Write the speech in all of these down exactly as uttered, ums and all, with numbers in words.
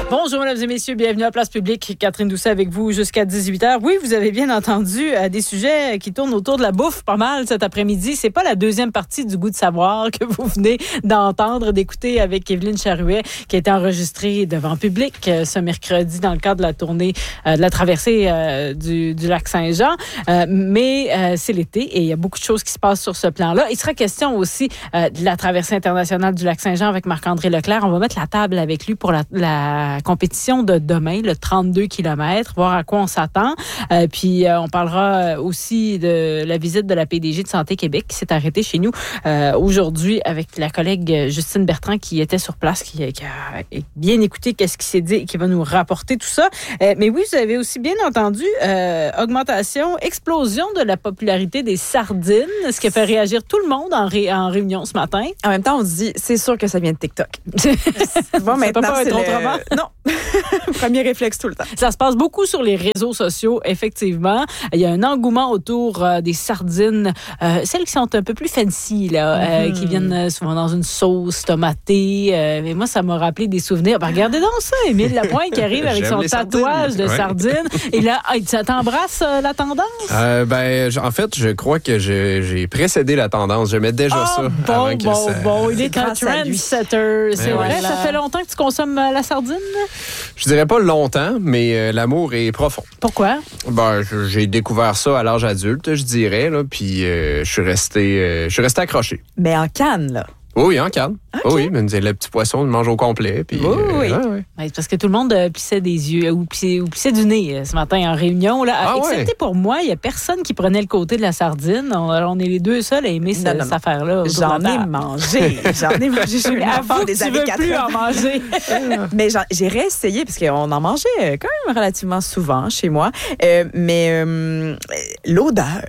Bonjour, mesdames et messieurs, bienvenue à Place Publique. Catherine Doucet avec vous jusqu'à dix-huit heures. Oui, vous avez bien entendu euh, des sujets qui tournent autour de la bouffe pas mal cet après-midi. C'est pas la deuxième partie du Goût de savoir que vous venez d'entendre, d'écouter avec Evelyne Charouet, qui a été enregistrée devant public euh, ce mercredi dans le cadre de la tournée euh, de la traversée euh, du, du lac Saint-Jean. Euh, mais euh, c'est l'été et il y a beaucoup de choses qui se passent sur ce plan-là. Il sera question aussi euh, de la traversée internationale du lac Saint-Jean avec Marc-André Leclerc. On va mettre la table avec lui pour la, la compétition de demain, le trente-deux kilomètres, voir à quoi on s'attend. Euh, puis euh, on parlera aussi de la visite de la P D G de Santé Québec qui s'est arrêtée chez nous euh, aujourd'hui avec la collègue Justine Bertrand qui était sur place, qui, qui a bien écouté qu'est-ce qui s'est dit et qui va nous rapporter tout ça. Euh, mais oui, vous avez aussi bien entendu euh, augmentation, explosion de la popularité des sardines, ce qui a fait réagir tout le monde en, ré, en réunion ce matin. En même temps, on se dit, c'est sûr que ça vient de TikTok. Bon, maintenant, pas c'est être le... autrement. Non. Premier réflexe tout le temps. Ça se passe beaucoup sur les réseaux sociaux, effectivement. Il y a un engouement autour euh, des sardines, euh, celles qui sont un peu plus fancy, là, mm-hmm. euh, qui viennent souvent dans une sauce tomatée. Euh, mais moi, ça m'a rappelé des souvenirs. Ben, regardez donc ça, Émile Lapointe qui arrive avec son tatouage de ouais. sardines. Et là, hey, ça t'embrasse euh, la tendance? Euh, ben, en fait, je crois que je, j'ai précédé la tendance. J'aimais déjà oh, ça. Bon, avant que bon, ça... bon. Il est un trendsetter. C'est vrai? Voilà. Ça fait longtemps que tu consommes euh, la sardine? Je dirais pas longtemps, mais euh, l'amour est profond. Pourquoi? Ben, j'ai découvert ça à l'âge adulte, je dirais, là, puis euh, je suis resté, euh, je suis resté accroché. Mais en canne, là. Oui, en canne. Okay. Oh oui, mais le petit poisson, on le mange au complet. Puis, oui, euh, oui. Ouais, ouais. Ouais, parce que tout le monde euh, plissait des yeux ou plissait, ou plissait du nez euh, ce matin en réunion. Là. Ah, excepté ouais. pour moi, il n'y a personne qui prenait le côté de la sardine. On, on est les deux seuls à aimer non, ce, non, cette affaire-là. J'en ai mangé. J'en ai mangé. Je Avoue que tu veux plus en manger. Mais j'ai réessayé, parce qu'on en mangeait quand même relativement souvent chez moi. Euh, mais euh, l'odeur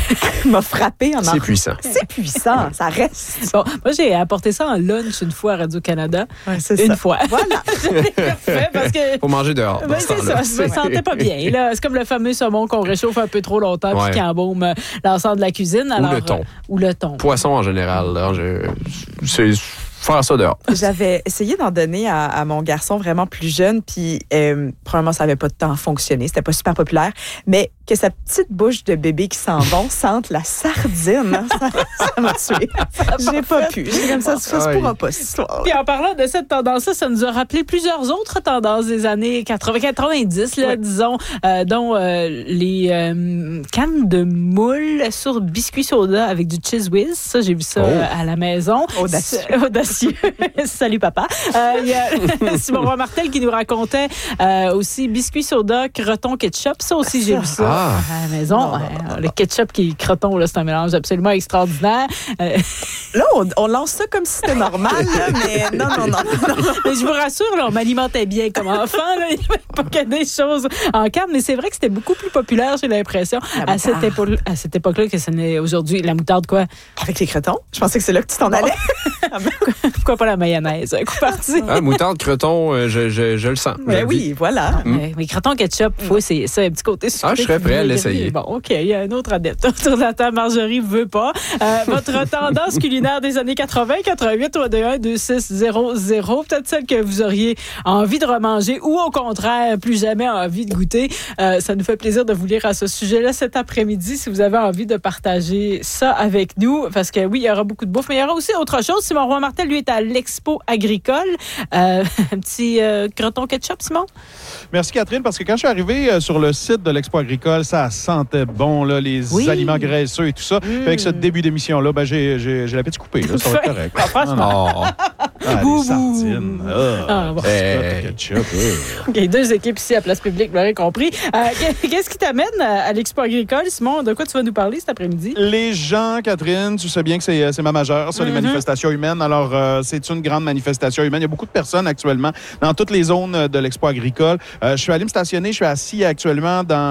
m'a frappée en en... C'est puissant. C'est puissant. Ça reste. Bon, moi, j'ai apporté ça en lunch une fois à Radio-Canada. Ouais, c'est une ça. fois. Voilà. Fait parce que... Faut manger dehors. Ben, c'est ça. Je me sentais pas bien. Là. C'est comme le fameux saumon qu'on réchauffe un peu trop longtemps ouais. puis qui embaume l'ensemble de la cuisine. Alors, ou le thon. Euh, ou le thon. Poisson en général. Là, je, c'est faire ça dehors. J'avais essayé d'en donner à, à mon garçon vraiment plus jeune, puis euh, probablement ça n'avait pas de temps fonctionné, c'était pas super populaire, mais que sa petite bouche de bébé qui sent bon sente la sardine, hein, ça, ça m'a tué. J'ai pas pu. J'ai comme ça, ça se pourra pas cette histoire. Puis en parlant de cette tendance-là, ça nous a rappelé plusieurs autres tendances des années quatre-vingts quatre-vingt-dix, là, ouais. disons, euh, dont euh, les euh, cannes de moules sur biscuit soda avec du Cheez Whiz. Ça, j'ai vu ça oh. à la maison. Audacieux. Audacieux. Salut papa. Il euh, y a Simon Roy Martel qui nous racontait euh, aussi biscuit soda, croton, ketchup. Ça aussi, j'ai vu ça ah. à la maison. Non, non, non, le ketchup qui est croton, là, c'est un mélange absolument extraordinaire. Euh... Là, on, on lance ça comme si c'était normal, là, mais non, non, non. non. Mais je vous rassure, là, on m'alimentait bien comme enfant. Là. Il n'y avait pas que des choses en canne, mais c'est vrai que c'était beaucoup plus populaire, j'ai l'impression, à cette, épo- à cette époque-là que ce n'est aujourd'hui. La moutarde, quoi? Avec les crotons? Je pensais que c'est là que tu t'en bon. allais. Pourquoi pas la mayonnaise? Un coup parti. Ah, moutarde, croton, euh, je, je, je le sens. Mais oui, voilà. Mm. Mais, mais croton, ketchup, mm. oui, c'est ça, un petit côté sucré. Ah, je serais prêt à l'essayer. Bon, OK, il y a un autre adepte autour de la table. Marjorie ne veut pas. Euh, votre tendance culinaire des années quatre-vingts, quatre-vingt-huit, trois deux un deux six zéro zéro, peut-être celle que vous auriez envie de remanger ou au contraire, plus jamais envie de goûter. Euh, ça nous fait plaisir de vous lire à ce sujet-là cet après-midi si vous avez envie de partager ça avec nous. Parce que oui, il y aura beaucoup de bouffe, mais il y aura aussi autre chose. Simon Roy Martel, lui, est à l'Expo agricole. Euh, un petit euh, croton ketchup, Simon? Merci, Catherine, parce que quand je suis arrivé euh, sur le site de l'Expo agricole, ça sentait bon, là, les oui. aliments graisseux et tout ça. Mmh. Avec ce début d'émission-là, ben, j'ai, j'ai, j'ai l'appétit coupé. Là, ça va être correct. Ah, franchement. Oh. Ah, les sardines. Oh. Ah, bon. hey. Ketchup. Oh. OK, deux équipes ici à Place Publique, vous l'aurez compris. Euh, qu'est-ce qui t'amène à l'Expo agricole, Simon? De quoi tu vas nous parler cet après-midi? Les gens, Catherine, tu sais bien que c'est, c'est ma majeure, ça, mm-hmm. les manifestations humaines. Alors, euh, c'est une grande manifestation humaine. Il y a beaucoup de personnes actuellement dans toutes les zones de l'Expo agricole. Euh, je suis allé me stationner, je suis assis actuellement dans, dans les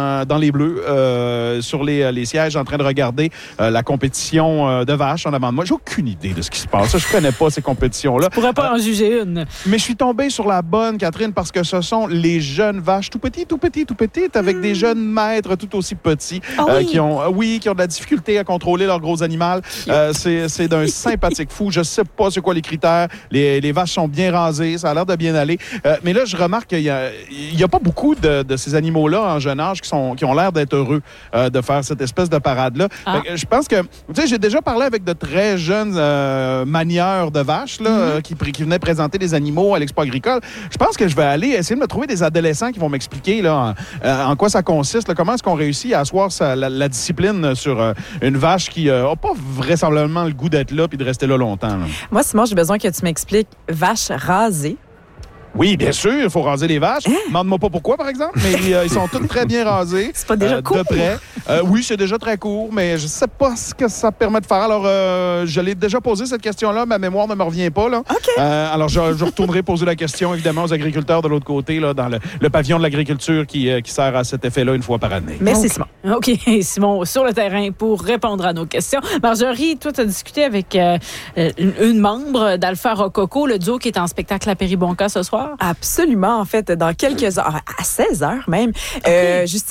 les Bleus euh, sur les, les sièges en train de regarder euh, la compétition euh, de vaches en avant de moi. J'ai aucune idée de ce qui se passe. Je connais pas ces compétitions-là. Tu pourrais pas euh, en juger une. Mais je suis tombé sur la bonne, Catherine, parce que ce sont les jeunes vaches tout petits, tout petits, tout petites, avec mmh. des jeunes maîtres tout aussi petits oh euh, oui. qui ont, euh, oui, qui ont de la difficulté à contrôler leur gros animal. Euh, c'est, c'est d'un sympathique fou. Je sais pas c'est quoi les critères. Les, les vaches sont bien rasées. Ça a l'air de bien aller. Euh, mais là, je remarque qu'il y a, il y a pas beaucoup de, de ces animaux-là en jeune âge qui, sont, qui ont l'air d'être heureux euh, de faire cette espèce de parade-là. Ah. Je pense que, tu sais, j'ai déjà parlé avec de très jeunes euh, manieurs de vaches là, mm-hmm. euh, qui, qui venaient présenter des animaux à l'Expo agricole. Je pense que je vais aller essayer de me trouver des adolescents qui vont m'expliquer là, en, euh, en quoi ça consiste, là, comment est-ce qu'on réussit à asseoir sa, la, la discipline sur euh, une vache qui n'a euh, pas vraisemblablement le goût d'être là puis de rester là longtemps. Là. Moi, Simon, j'ai besoin que tu m'expliques vache rasée. Oui, bien sûr, il faut raser les vaches. Hein? Demande-moi pas pourquoi, par exemple, mais euh, ils sont tous très bien rasés. C'est pas déjà euh, court? De près. Euh, oui, c'est déjà très court, mais je sais pas ce que ça permet de faire. Alors, euh, je l'ai déjà posé cette question-là. Ma mémoire ne me revient pas. Là. OK. Euh, alors, je, je retournerai poser la question, évidemment, aux agriculteurs de l'autre côté, là, dans le, le pavillon de l'agriculture qui, euh, qui sert à cet effet-là une fois par année. Merci, okay. Simon. OK, Simon, sur le terrain pour répondre à nos questions. Marjorie, toi, tu as discuté avec euh, une, une membre d'Alpha Rococo, le duo qui est en spectacle à Péribonka ce soir. Absolument. En fait, dans quelques heures, à seize heures même, okay. euh,